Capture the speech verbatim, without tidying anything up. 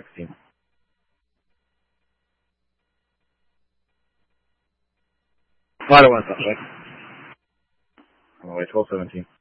sixteen. No, I don't want to touch it. I'm away twelve seventeen.